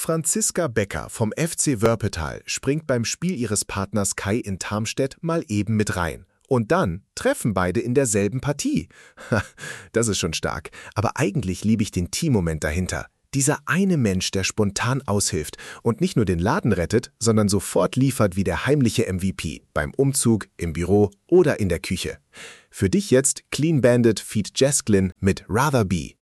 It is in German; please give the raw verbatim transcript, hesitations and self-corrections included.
Franziska Becker vom F C Wörpetal springt beim Spiel ihres Partners Kai in Tarmstedt mal eben mit rein. Und dann treffen beide in derselben Partie. Das ist schon stark. Aber eigentlich liebe ich den Teammoment dahinter. Dieser eine Mensch, der spontan aushilft und nicht nur den Laden rettet, sondern sofort liefert wie der heimliche M V P beim Umzug, im Büro oder in der Küche. Für dich jetzt Clean Bandit feat. Jess Glynn mit Rather Be.